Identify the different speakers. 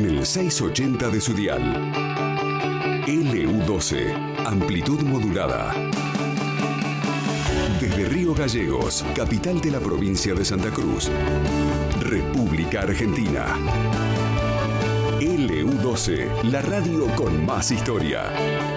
Speaker 1: en el 680 de su dial. LU12, amplitud modulada. Desde Río Gallegos, capital de la provincia de Santa Cruz, República Argentina. LU12, la radio con más historia.